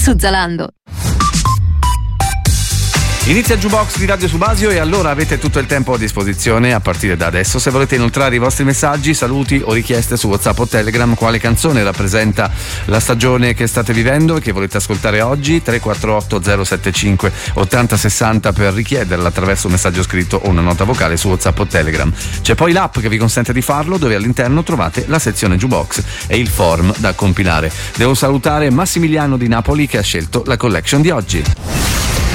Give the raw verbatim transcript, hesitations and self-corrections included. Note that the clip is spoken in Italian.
su Zalando. Inizia il Jukebox di Radio Subasio e allora avete tutto il tempo a disposizione a partire da adesso. Se volete inoltrare i vostri messaggi, saluti o richieste su WhatsApp o Telegram, quale canzone rappresenta la stagione che state vivendo e che volete ascoltare oggi, tre quattro otto zero sette cinque otto zero sei zero per richiederla attraverso un messaggio scritto o una nota vocale su WhatsApp o Telegram. C'è poi l'app che vi consente di farlo, dove all'interno trovate la sezione Jukebox e il form da compilare. Devo salutare Massimiliano di Napoli che ha scelto la collection di oggi.